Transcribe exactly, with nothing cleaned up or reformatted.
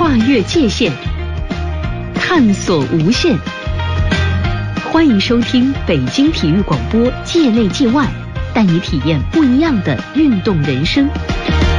跨越界限，探索无限。欢迎收听北京体育广播界内界外，带你体验不一样的运动人生。